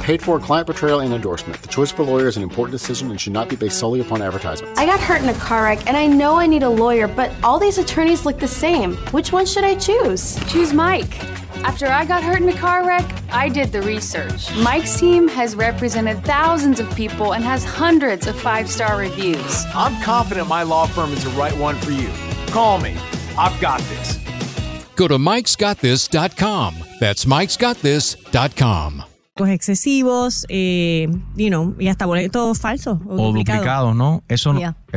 paid for, client portrayal, and endorsement. The choice of a lawyer is an important decision and should not be based solely upon advertisements. I got hurt in a car wreck, and I know I need a lawyer, but all these attorneys look the same. Which one should I choose? Choose Mike. After I got hurt in a car wreck, I did the research. Mike's team has represented thousands of people and has hundreds of 5-star reviews. I'm confident my law firm is the right one for you. Call me. I've got this. Go to mikesgotthis.com. That's mikesgotthis.com. Excesivos, y hasta boletos falsos o duplicados, ¿no? Eso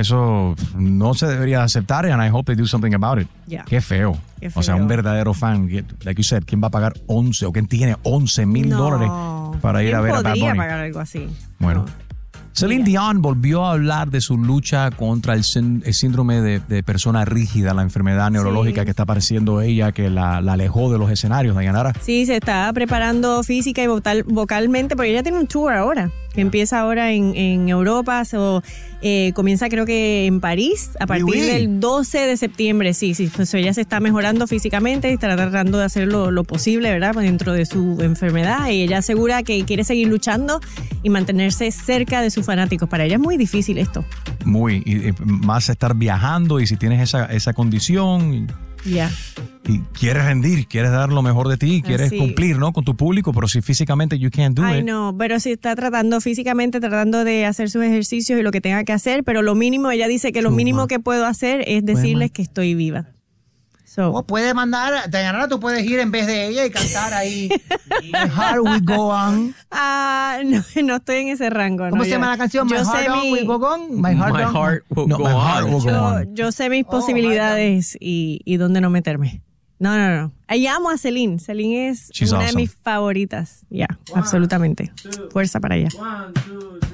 no se debería aceptar, and I hope they do something about it. Yeah. Qué feo. O sea, un verdadero fan, like you said, ¿quién va a pagar 11 o quién tiene $11,000 para ir a ver a Bad Bunny? ¿Quién podría pagar algo así? Bueno. Celine Dion volvió a hablar de su lucha contra el síndrome de persona rígida, la enfermedad neurológica que está padeciendo ella, que la alejó de los escenarios, Dayanara. Sí, se está preparando física y vocalmente, porque ella tiene un tour ahora, que empieza ahora en Europa, comienza creo que en París, a partir del 12 de septiembre, sí, pues ella se está mejorando físicamente y está tratando de hacer lo posible, ¿verdad?, dentro de su enfermedad, y ella asegura que quiere seguir luchando y mantenerse cerca de sus fanáticos. Para ella es muy difícil esto. Y más estar viajando, y si tienes esa condición... Ya. Y quieres rendir, quieres dar lo mejor de ti, quieres cumplir, ¿no?, con tu público, pero si físicamente you can't do it. Ay, no, pero si está tratando de hacer sus ejercicios y lo que tenga que hacer, pero lo mínimo, ella dice que lo mínimo que puedo hacer es decirles que estoy viva. Puedes mandar, Dayanara, tú puedes ir en vez de ella y cantar ahí. My Heart Will Go On. No estoy en ese rango. ¿Cómo se llama la canción? My Heart Will Go On. My Heart Will Go On. Yo sé mis posibilidades y dónde no meterme. No. Ahí amo a Celine. Celine es una de mis favoritas. Absolutamente. Fuerza para ella. 1, 2